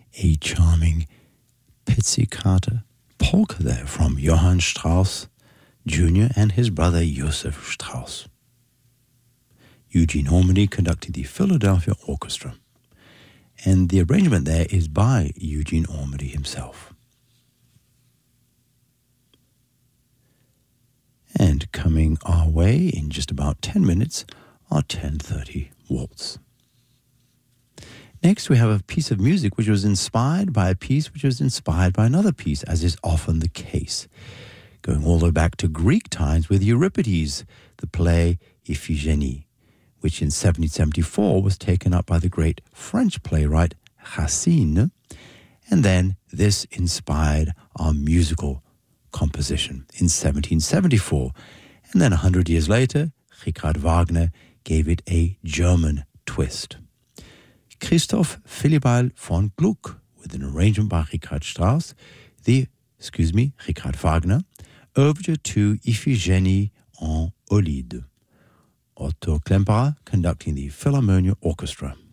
a charming pizzicato polka there from Johann Strauss Jr. and his brother Joseph Strauss. Eugene Ormandy conducting the Philadelphia Orchestra. And the arrangement there is by Eugene Ormandy himself. And coming our way in just about 10 minutes, our 10:30 waltz. Next, we have a piece of music which was inspired by a piece which was inspired by another piece, as is often the case. Going all the way back to Greek times with Euripides, the play Iphigénie, which in 1774 was taken up by the great French playwright Racine, and then this inspired our musical composition in 1774. And then 100 years later, Richard Wagner gave it a German twist. Christoph Willibald von Gluck, with an arrangement by Richard Strauss, Richard Wagner, Overture to Iphigénie en Aulide. Otto Klemperer conducting the Philharmonia Orchestra.